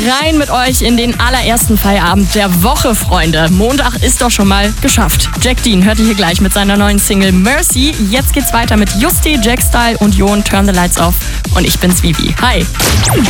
Rein mit euch in den allerersten Feierabend der Woche, Freunde. Montag ist doch schon mal geschafft. Jack Dean hört ihr hier gleich mit seiner neuen Single Mercy. Jetzt geht's weiter mit Justi, Jack Style und Jon, Turn the Lights Off. Und ich bin's, Vivi. Hi.